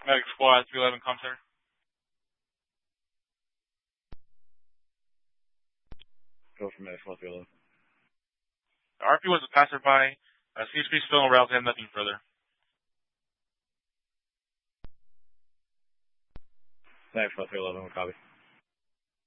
Medic Squad 311, com center. Go for Medic Squad 311. The RP was a passerby. Seems to be still around him, nothing further. Medic Squad 311, we'll copy.